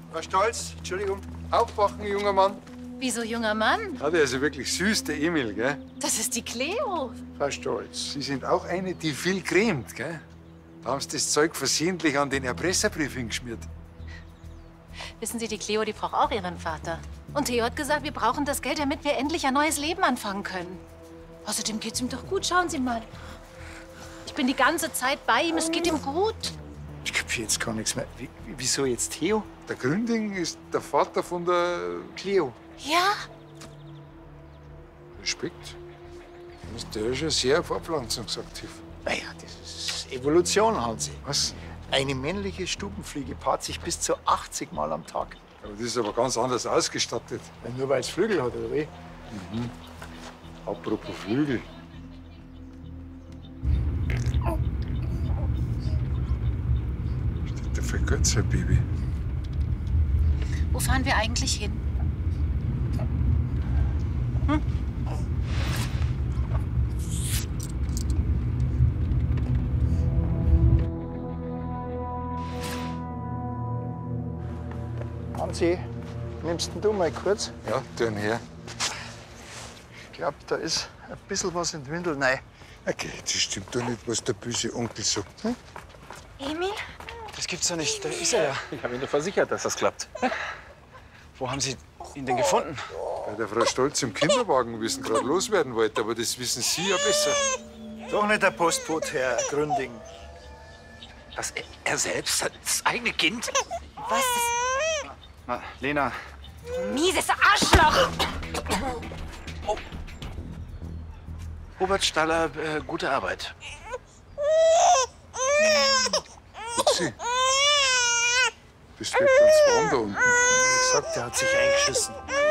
Frau Stolz, Entschuldigung. Aufwachen, junger Mann. Wieso junger Mann? Ja, der ist ja wirklich süß, der Emil, gell? Das ist die Cleo. Frau Stolz, Sie sind auch eine, die viel cremt, gell? Da haben Sie das Zeug versehentlich an den Erpresserbrief hingeschmiert. Wissen Sie, die Cleo, die braucht auch ihren Vater. Und Theo hat gesagt, wir brauchen das Geld, damit wir endlich ein neues Leben anfangen können. Außerdem geht's ihm doch gut, schauen Sie mal. Ich bin die ganze Zeit bei ihm, es geht ihm gut. Ich kapiere jetzt gar nichts mehr. Wieso jetzt Theo? Der Gründing ist der Vater von der Cleo. Ja? Respekt. Der ist ja sehr fortpflanzungsaktiv. Naja, das ist Evolution, Hansi. Was? Eine männliche Stubenfliege paart sich bis zu 80 Mal am Tag. Aber das ist aber ganz anders ausgestattet. Ja, nur weil es Flügel hat, oder wie? Apropos Flügel. Steht der Vergötzer, Baby. Wo fahren wir eigentlich hin? Hansi, nimmst denn du mal kurz? Ja, turn her. Ich glaube, da ist ein bisschen was in die Windel rein. Okay, das stimmt doch nicht, was der böse Onkel sagt. Hm? Emil? Das gibt's doch nicht. Da ist er ja. Ich habe ihn doch versichert, dass das klappt. Wo haben Sie ihn denn gefunden? Bei der Frau Stolz im Kinderwagen, wie sie ihn gerade loswerden wollte. Aber das wissen Sie ja besser. Doch nicht der Postbote, Herr Gründing. Er selbst hat das eigene Kind? Was? Na, Lena, Mieses Arschloch! Robert Staller, gute Arbeit. Upsi. Das wird ganz warm da unten. Wie gesagt, der hat sich eingeschissen.